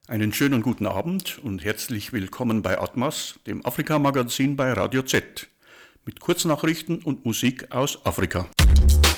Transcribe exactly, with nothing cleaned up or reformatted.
Einen schönen guten Abend und herzlich willkommen bei Atmas, dem Afrika-Magazin bei Radio Z, mit Kurznachrichten und Musik aus Afrika.